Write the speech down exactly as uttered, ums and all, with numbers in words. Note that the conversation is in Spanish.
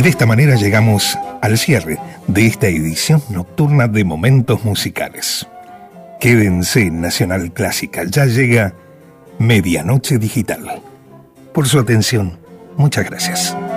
de esta manera llegamos al cierre de esta edición nocturna de Momentos Musicales. Quédense en Nacional Clásica, ya llega Medianoche Digital. Por su atención, muchas gracias.